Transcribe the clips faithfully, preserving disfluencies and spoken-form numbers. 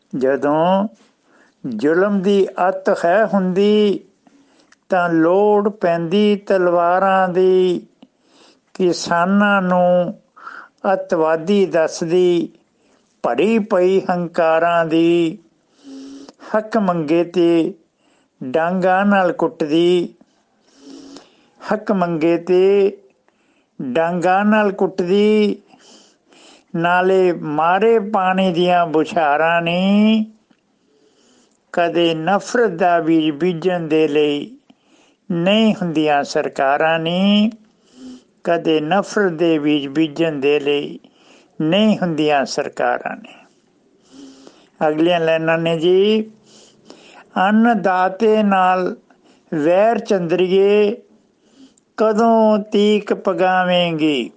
ਜਦੋਂ ਜ਼ੁਲਮ ਦੀ ਅੱਤ ਹੈ ਹੁੰਦੀ ਤਾਂ ਲੋੜ ਪੈਂਦੀ ਤਲਵਾਰਾਂ ਦੀ। ਕਿਸਾਨਾਂ ਨੂੰ ਅੱਤਵਾਦੀ ਦੱਸਦੀ ਭਰੀ ਪਈ ਹੰਕਾਰਾਂ ਦੀ। ਹੱਕ ਮੰਗੇ ਤੇ ਡਾਂਗਾਂ ਨਾਲ ਕੁੱਟਦੀ, ਹੱਕ ਮੰਗੇ ਤੇ ਡਾਂਗਾਂ ਨਾਲ ਕੁੱਟਦੀ। ਨਾਲੇ ਮਾਰੇ ਪਾਣੀ ਦੀਆਂ ਬੁਛਾਰਾਂ ਨੀ। ਕਦੇ ਨਫ਼ਰਤ ਦਾ ਬੀਜ ਬੀਜਣ ਦੇ ਲਈ ਨਹੀਂ ਹੁੰਦੀਆਂ ਸਰਕਾਰਾਂ ਨੀ। ਕਦੇ ਨਫ਼ਰਤ ਦੇ ਬੀਜ ਬੀਜਣ ਦੇ ਲਈ ਨਹੀਂ ਹੁੰਦੀਆਂ ਸਰਕਾਰਾਂ ਨੇ। ਅਗਲੀਆਂ ਲਾਈਨਾਂ ਨੇ ਜੀ, ਅੰਨਦਾਤੇ ਨਾਲ ਵੈਰ ਚੰਦਰੀਏ ਕਦੋਂ ਤੀਕ ਪਗਾਵੇਂਗੀ।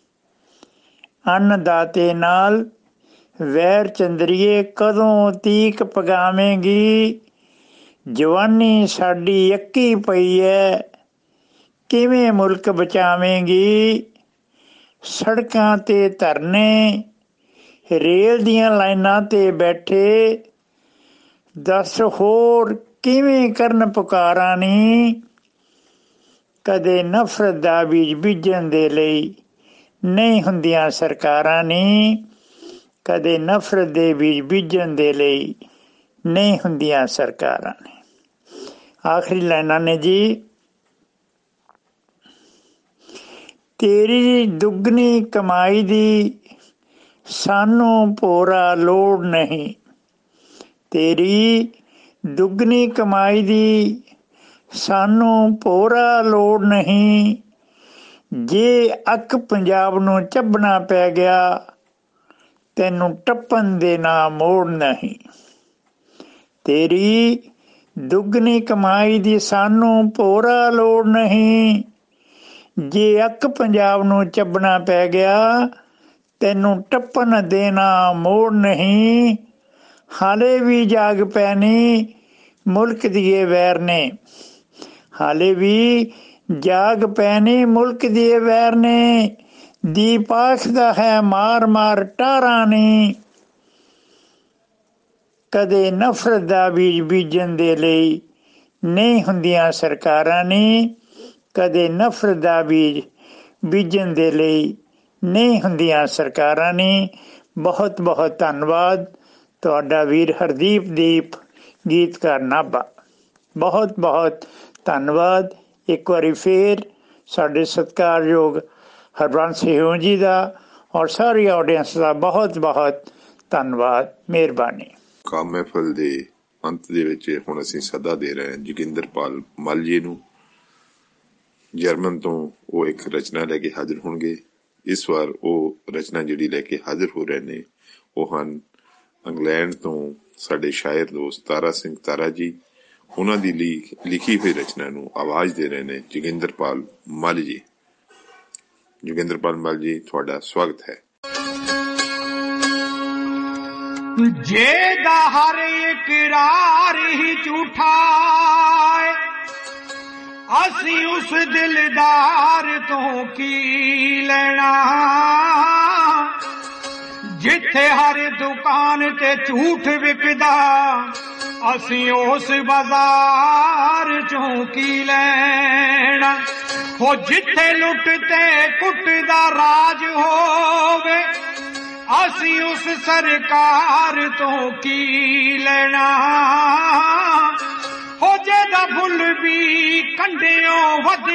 ਅੰਨਦਾਤੇ ਨਾਲ ਵੈਰ ਚੰਦਰੀਏ ਕਦੋਂ ਤੀਕ ਪਗਾਵੇਂਗੀ। ਜਵਾਨੀ ਸਾਡੀ ਅੱਕੀ ਪਈ ਐ ਕਿਵੇਂ ਮੁਲਕ ਬਚਾਵੇਂਗੀ। ਸੜਕਾਂ ਤੇ ਧਰਨੇ, ਰੇਲ ਦੀਆਂ ਲਾਈਨਾਂ ਤੇ ਬੈਠੇ, ਦੱਸ ਹੋਰ ਕਿਵੇਂ ਕਰਨ ਪੁਕਾਰਾਂ ਨੀ। ਕਦੇ ਨਫ਼ਰਤ ਦਾ ਬੀਜ ਬੀਜਣ ਦੇ ਲਈ ਨਹੀਂ ਹੁੰਦੀਆਂ ਸਰਕਾਰਾਂ ਨੀ। ਕਦੇ ਨਫ਼ਰਤ ਦੇ ਬੀਜ ਬੀਜਣ ਦੇ ਲਈ ਨਹੀਂ ਹੁੰਦੀਆਂ ਸਰਕਾਰਾਂ ਨੇ। ਆਖਰੀ ਲਾਈਨਾਂ ਨੇ ਜੀ, ਤੇਰੀ ਦੁੱਗਣੀ ਕਮਾਈ ਦੀ ਸਾਨੂੰ ਭੋਰਾ ਲੋੜ ਨਹੀਂ। ਤੇਰੀ ਦੁੱਗਣੀ ਕਮਾਈ ਦੀ ਸਾਨੂੰ ਭੋਰਾ ਲੋੜ ਨਹੀਂ। ਜੇ ਅੱਕ ਪੰਜਾਬ ਨੂੰ ਚੱਬਣਾ ਪੈ ਗਿਆ ਤੈਨੂੰ ਟੱਪਣ ਦੇ ਨਾ ਮੋੜ ਨਹੀਂ। ਤੇਰੀ ਦੁੱਗਣੀ ਕਮਾਈ ਦੀ ਸਾਨੂੰ ਭੋਰਾ ਲੋੜ ਨਹੀਂ। ਜੇ ਅੱਕ ਪੰਜਾਬ ਨੂੰ ਚੱਬਣਾ ਪੈ ਗਿਆ ਤੈਨੂੰ ਟੱਪਣ ਦੇਣਾ ਮੋੜ ਨਹੀਂ। ਹਾਲੇ ਵੀ ਜਾਗ ਪੈਣੀ ਮੁਲਕ ਦੀਏ ਵੈਰ ਨੇ। ਹਾਲੇ ਵੀ ਜਾਗ ਪੈਣੀ ਮੁਲਕ ਦੀਏ ਵੈਰ ਨੇ। ਦੀਪ ਆਖਦਾ ਹੈ ਮਾਰ ਮਾਰ ਟਾਰਾਂ ਨੀ। ਕਦੇ ਨਫ਼ਰਤ ਦਾ ਬੀਜ ਬੀਜਣ ਦੇ ਲਈ ਨਹੀਂ ਹੁੰਦੀਆਂ ਸਰਕਾਰਾਂ ਨੀ। ਕਦੇ ਨਫ਼ਰਤ ਦਾ ਬੀਜ ਬੀਜਣ ਦੇ ਲਈ ਨਹੀਂ ਹੁੰਦੀਆਂ ਸਰਕਾਰਾਂ ਨੀ। ਬਹੁਤ ਬਹੁਤ ਧੰਨਵਾਦ। ਤੁਹਾਡਾ ਵੀਰ ਹਰਦੀਪ ਦੀਪ, ਗੀਤਕਾਰ ਨਾਭਾ। ਬਹੁਤ ਬਹੁਤ ਧੰਨਵਾਦ ਇੱਕ ਵਾਰੀ ਫੇਰ ਸਾਡੇ ਸਤਿਕਾਰਯੋਗ ਹਰਬੰਸ ਸਿੰਘ ਜੀ ਦਾ ਔਰ ਸਾਰੀ ਆਡੀਅנס ਦਾ ਬਹੁਤ ਬਹੁਤ ਧੰਨਵਾਦ। ਮਿਹਰਬਾਨੀ। ਕਾ ਮਹਿਫਲ ਦੇ ਅੰਤ ਦੇ ਵਿੱਚ ਹੁਣ ਅਸੀਂ ਸੱਦਾ ਦੇ ਰਹੇ ਹਾਂ ਜੋਗਿੰਦਰਪਾਲ ਮੱਲ ਜੀ ਨੂੰ। ਜਰਮਨ ਤੋਂ ਉਹ ਇੱਕ ਰਚਨਾ ਲੈ ਕੇ ਹਾਜ਼ਰ ਹੋਣਗੇ। ਇਸ ਵਾਰ ਉਹ ਰਚਨਾ ਜਿਹੜੀ ਲੈ ਕੇ ਹਾਜ਼ਰ ਹੋ ਰਹੇ ਨੇ ਉਹ ਹਨ ਇੰਗਲੈਂਡ ਤੋਂ ਸਾਡੇ ਸ਼ਾਇਰ ਦੋਸਤ ਤਾਰਾ ਸਿੰਘ ਤਾਰਾ ਜੀ। ਉਹਨਾਂ ਦੀ ਲਿਖੀ ਹੋਈ ਰਚਨਾ ਨੂੰ ਆਵਾਜ਼ ਦੇ ਰਹੇ ਨੇ ਜੋਗਿੰਦਰਪਾਲ ਮੱਲ ਜੀ। ਜੋਗਿੰਦਰਪਾਲ ਮੱਲ ਜੀ, ਤੁਹਾਡਾ ਸਵਾਗਤ ਹੈ। तुझे दा हर इकरार ही झूठा है, असी उस दिलदार तो की लेना। जिथे हर दुकान ते झूठ विकदा, असी उस बाजार चों की लेना। हो जिथे लुट ते कुट दा राज होवे, असी उस सरकार तो की लेना। हो जेदा फुल भी कंडियों वध